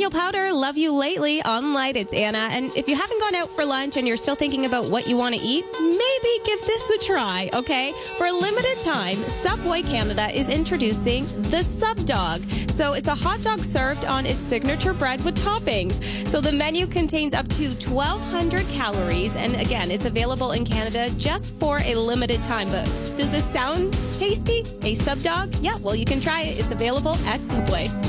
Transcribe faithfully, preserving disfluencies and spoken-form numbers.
Angel Powder, Love You Lately. On Light, it's Anna. And if you haven't gone out for lunch and you're still thinking about what you want to eat, maybe give this a try, okay? For a limited time, Subway Canada is introducing the Sub Dog. So it's a hot dog served on its signature bread with toppings. So the menu contains up to twelve hundred calories. And again, it's available in Canada just for a limited time. But does this sound tasty? A Sub Dog? Yeah, well, you can try it. It's available at Subway.